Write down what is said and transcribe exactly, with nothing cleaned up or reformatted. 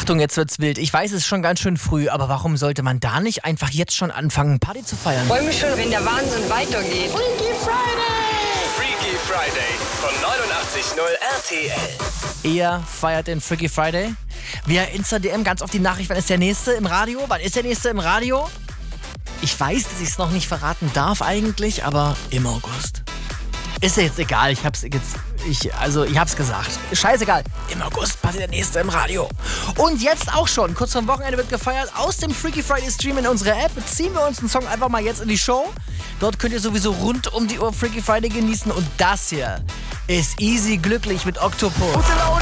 Achtung, jetzt wird's wild. Ich weiß, es ist schon ganz schön früh, aber warum sollte man da nicht einfach jetzt schon anfangen, Party zu feiern? Ich freue mich schon, wenn der Wahnsinn weitergeht. Freaky Friday! Freaky Friday von neunundachtzig Komma null R T L. Ihr feiert den Freaky Friday? Via Insta-D M ganz auf die Nachricht, wann ist der nächste im Radio? Wann ist der nächste im Radio? Ich weiß, dass ich es noch nicht verraten darf eigentlich, aber im August. Ist ja jetzt egal, ich hab's jetzt, ich, also ich hab's gesagt. Scheißegal, im August passiert der nächste im Radio. Und jetzt auch schon, kurz vorm Wochenende wird gefeiert, aus dem Freaky Friday Stream in unsere App ziehen wir uns einen Song einfach mal jetzt in die Show. Dort könnt ihr sowieso rund um die Uhr Freaky Friday genießen und das hier ist Easy Glücklich mit Octopus. Gute Laune